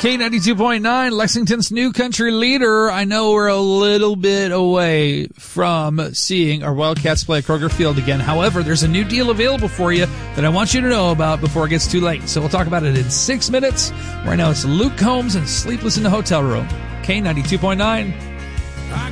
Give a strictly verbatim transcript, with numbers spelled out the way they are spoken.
K ninety-two point nine, Lexington's new country leader. I know we're a little bit away from seeing our Wildcats play at Kroger Field again. However, there's a new deal available for you that I want you to know about before it gets too late. So we'll talk about it in six minutes. Right now it's Luke Combs and Sleepless in the Hotel Room. K ninety-two point nine.